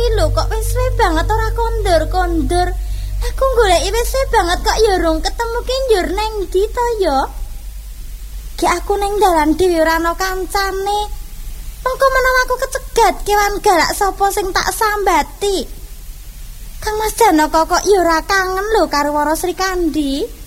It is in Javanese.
lho kok wis suwe banget ora kondur-kondur. Aku goleki wis suwe banget kok ya rung ketemu ki njur nang ndi to ya? Ki aku ning dalan dhewe ora ana kancane. Mengko menawa aku kecegat kewan galak sapa sing tak sambati. Kang Mas Janaka kok ya ora kangen lho karo Wara Srikandi.